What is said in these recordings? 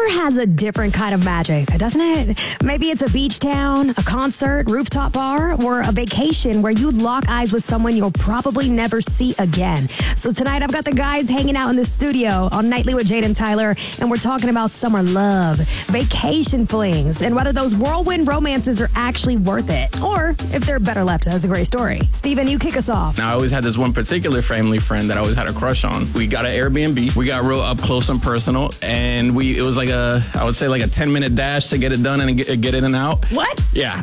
Summer has a different kind of magic, doesn't it? Maybe it's a beach town, a concert, rooftop bar, or a vacation where you lock eyes with someone you'll probably never see again. So tonight I've got the guys hanging out in the studio on Nightly with Jade and Tyler, and we're talking about summer love, vacation flings, and whether those whirlwind romances are actually worth it, or if they're better left as a great story. Steven, you kick us off. Now, I always had this one particular family friend that I always had a crush on. We got an Airbnb. We got real up close and personal, and it was like a 10-minute dash to get it done and get in and out. What? Yeah,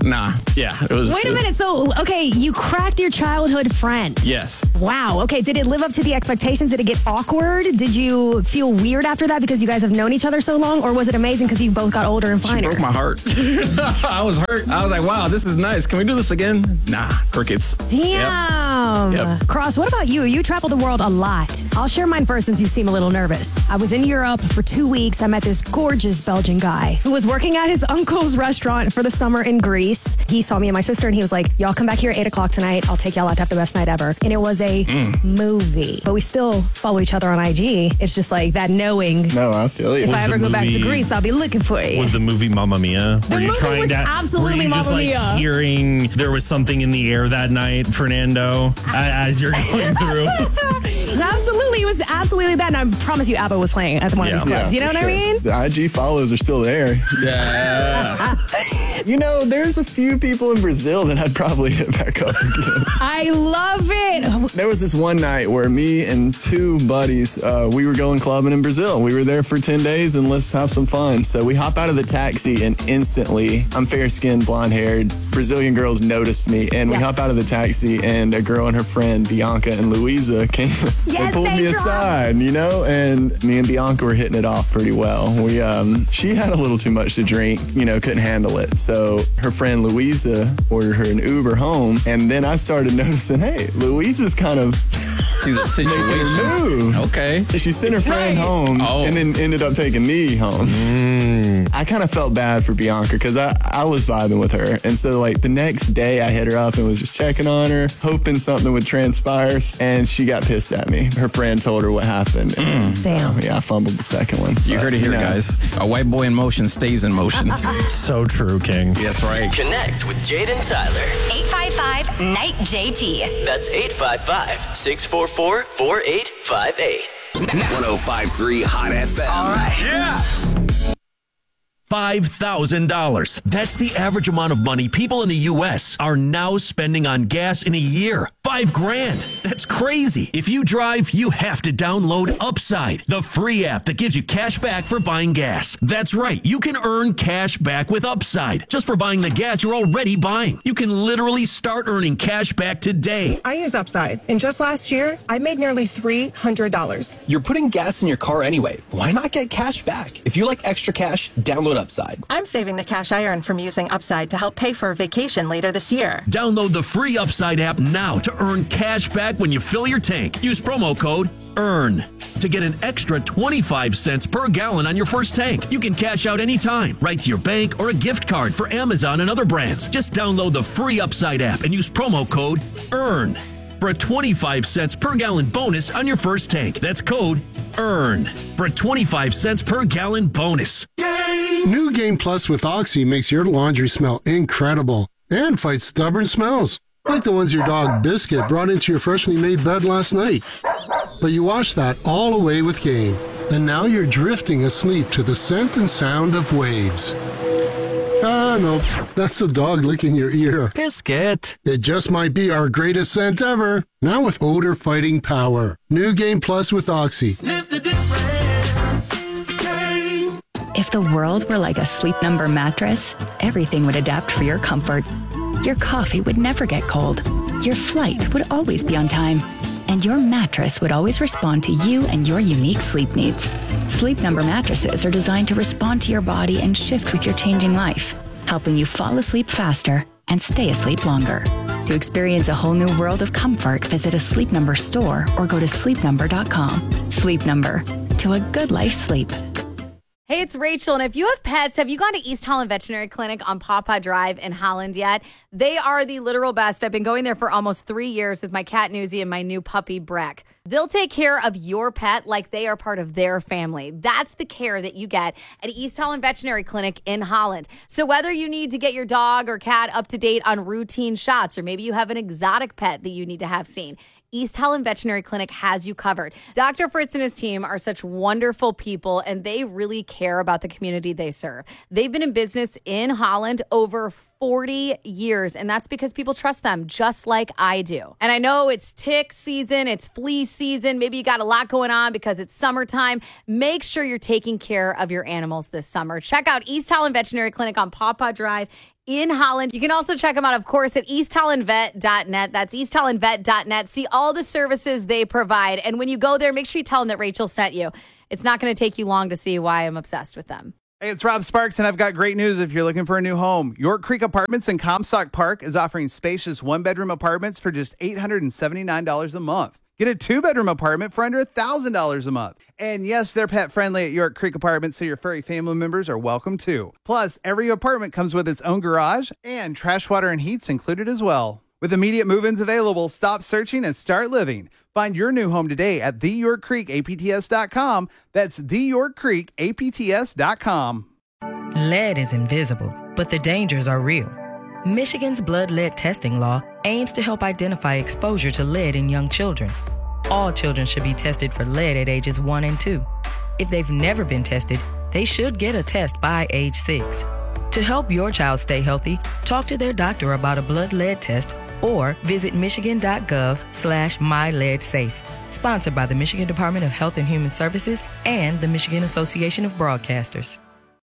it was. Wait a minute. So, okay, you cracked your childhood friend. Yes. Wow. Okay, did it live up to the expectations? Did it get awkward? Did you feel weird after that because you guys have known each other so long, or was it amazing because you both got older and finer? She broke my heart. I was hurt. I was like, wow, this is nice. Can we do this again? Nah, crickets. Damn. Yep. Cross, what about you? You travel the world a lot. I'll share mine first since you seem a little nervous. I was in Europe for 2 weeks. I met this gorgeous Belgian guy who was working at his uncle's restaurant for the summer in Greece. He saw me and my sister and he was like, y'all come back here at 8 o'clock tonight. I'll take y'all out to have the best night ever. And it was a movie. But we still follow each other on IG. It's just like that knowing. No, I feel you. If I ever go back to Greece, I'll be looking for you. Was the movie Mamma Mia? The movie was absolutely Mamma Mia. Just hearing there was something in the air that night, Fernando, as you're going through? Absolutely. It was absolutely that. And I promise you ABBA was playing at one of these clubs. You know what I mean? The IG follows are still there. Yeah. There's a few people in Brazil that I'd probably hit back up again. I love it. There was this one night where me and two buddies, we were going clubbing in Brazil. We were there for 10 days and let's have some fun. So we hop out of the taxi and instantly, I'm fair-skinned, blonde-haired, Brazilian girls noticed me. And we hop out of the taxi and a girl and her friend, Bianca and Louisa, came and pulled me aside, and me and Bianca were hitting it off pretty well. She had a little too much to drink, couldn't handle it. So her friend Louisa ordered her an Uber home. And then I started noticing, hey, Louisa's kind of She's a situation. Move. Okay. She sent her friend home and then ended up taking me home. I kind of felt bad for Bianca because I was vibing with her. And so the next day I hit her up and was just checking on her, hoping something would transpire. And she got pissed at me. Her friend told her what happened. Damn. I fumbled the second one. You heard it here, guys. A white boy in motion stays in motion. So true, King. That's right. Connect with Jade and Tyler. 855-NIGHT. That's 855-644-4858. 105.3 Hot FM. All right. Yeah. $5,000. That's the average amount of money people in the U.S. are now spending on gas in a year. $5,000. That's crazy. If you drive, you have to download Upside, the free app that gives you cash back for buying gas. That's right. You can earn cash back with Upside just for buying the gas you're already buying. You can literally start earning cash back today. I use Upside, and just last year, I made nearly $300. You're putting gas in your car anyway. Why not get cash back? If you like extra cash, download Upside. I'm saving the cash I earn from using Upside to help pay for a vacation later this year. Download the free Upside app now to earn cash back when you fill your tank. Use promo code EARN to get an extra 25 cents per gallon on your first tank. You can cash out anytime, right to your bank or a gift card for Amazon and other brands. Just download the free Upside app and use promo code EARN for a 25 cents per gallon bonus on your first tank. That's code EARN for a 25 cents per gallon bonus. New Game Plus with Oxy makes your laundry smell incredible and fights stubborn smells, like the ones your dog Biscuit brought into your freshly made bed last night. But you washed that all away with Game, and now you're drifting asleep to the scent and sound of waves. No, that's the dog licking your ear. Biscuit. It just might be our greatest scent ever. Now with odor fighting power. New Game Plus with Oxy. Sniff the difference. Game. If the world were like a Sleep Number mattress, everything would adapt for your comfort. Your coffee would never get cold. Your flight would always be on time. And your mattress would always respond to you and your unique sleep needs. Sleep Number mattresses are designed to respond to your body and shift with your changing life, helping you fall asleep faster and stay asleep longer. To experience a whole new world of comfort, visit a Sleep Number store or go to sleepnumber.com. Sleep Number, to a good life sleep. Hey, it's Rachel, and if you have pets, have you gone to East Holland Veterinary Clinic on Pawpaw Drive in Holland yet? They are the literal best. I've been going there for almost 3 years with my cat Newsy and my new puppy Breck. They'll take care of your pet like they are part of their family. That's the care that you get at East Holland Veterinary Clinic in Holland. So whether you need to get your dog or cat up to date on routine shots, or maybe you have an exotic pet that you need to have seen, East Holland Veterinary Clinic has you covered. Dr. Fritz and his team are such wonderful people, and they really care about the community they serve. They've been in business in Holland over 40 years, and that's because people trust them just like I do. And I know it's tick season, it's flea season. Maybe you got a lot going on because it's summertime. Make sure you're taking care of your animals this summer. Check out East Holland Veterinary Clinic on Pawpaw Drive in Holland. You can also check them out, of course, at easthollandvet.net. That's easthollandvet.net. See all the services they provide. And when you go there, make sure you tell them that Rachel sent you. It's not going to take you long to see why I'm obsessed with them. Hey, it's Rob Sparks, and I've got great news if you're looking for a new home. York Creek Apartments in Comstock Park is offering spacious one-bedroom apartments for just $879 a month. Get a two-bedroom apartment for under $1,000 a month. And yes, they're pet-friendly at York Creek Apartments, so your furry family members are welcome too. Plus, every apartment comes with its own garage, and trash, water, and heat's included as well. With immediate move-ins available, stop searching and start living. Find your new home today at theyorkcreekapts.com. That's theyorkcreekapts.com. Lead is invisible, but the dangers are real. Michigan's blood lead testing law aims to help identify exposure to lead in young children. All children should be tested for lead at ages 1 and 2. If they've never been tested, they should get a test by age 6. To help your child stay healthy, talk to their doctor about a blood lead test or visit michigan.gov/myleadsafe. Sponsored by the Michigan Department of Health and Human Services and the Michigan Association of Broadcasters.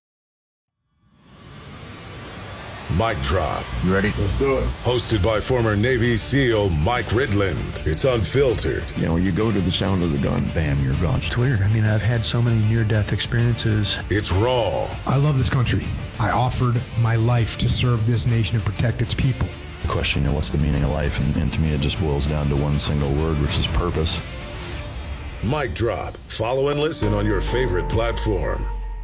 Mic Drop. You ready? Let's do it. Hosted by former Navy SEAL Mike Ridland. It's unfiltered. You know, you go to the sound of the gun, bam, you're gone. It's weird. I mean, I've had so many near-death experiences. It's raw. I love this country. I offered my life to serve this nation and protect its people. The question, you know, what's the meaning of life? And to me, it just boils down to one single word, which is purpose. Mic Drop. Follow and listen on your favorite platform.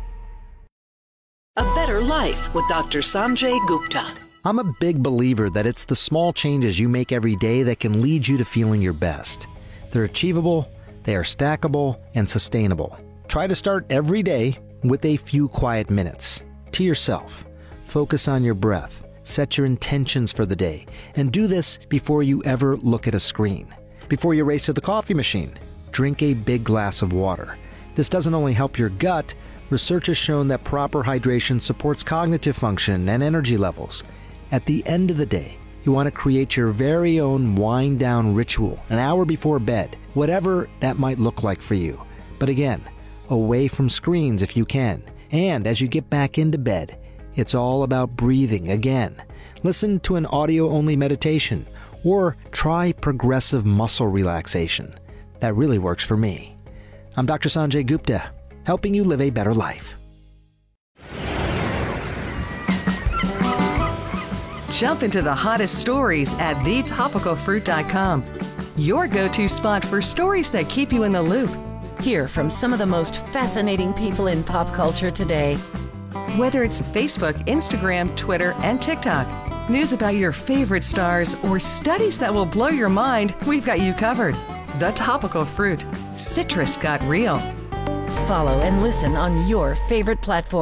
A Better Life with Dr. Sanjay Gupta. I'm a big believer that it's the small changes you make every day that can lead you to feeling your best. They're achievable, they are stackable, and sustainable. Try to start every day with a few quiet minutes. To yourself. Focus on your breath. Set your intentions for the day. And do this before you ever look at a screen. Before you race to the coffee machine, drink a big glass of water. This doesn't only help your gut. Research has shown that proper hydration supports cognitive function and energy levels. At the end of the day, you want to create your very own wind-down ritual an hour before bed, whatever that might look like for you. But again, away from screens if you can. And as you get back into bed, it's all about breathing again. Listen to an audio-only meditation or try progressive muscle relaxation. That really works for me. I'm Dr. Sanjay Gupta, helping you live a better life. Jump into the hottest stories at thetopicalfruit.com. Your go-to spot for stories that keep you in the loop. Hear from some of the most fascinating people in pop culture today. Whether it's Facebook, Instagram, Twitter, and TikTok, news about your favorite stars, or studies that will blow your mind, we've got you covered. The Topical Fruit. Citrus got real. Follow and listen on your favorite platform.